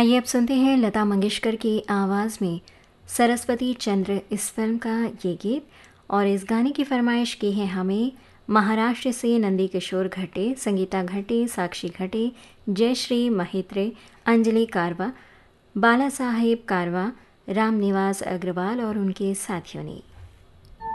आइए अब सुनते हैं लता मंगेशकर की आवाज़ में सरस्वती चंद्र इस फिल्म का ये गीत। और इस गाने की फरमाइश की है हमें महाराष्ट्र से नंदी किशोर घटे, संगीता घटे, साक्षी घटे, जयश्री महित्रे, अंजलि कारवा, बाला साहेब कारवा, राम निवास अग्रवाल और उनके साथियों ने।